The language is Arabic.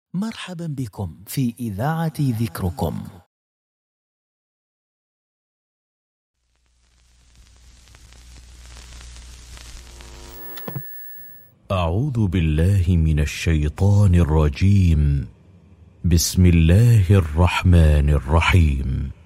مرحبا بكم في إذاعة ذكركم. أعوذ بالله من الشيطان الرجيم. بسم الله الرحمن الرحيم.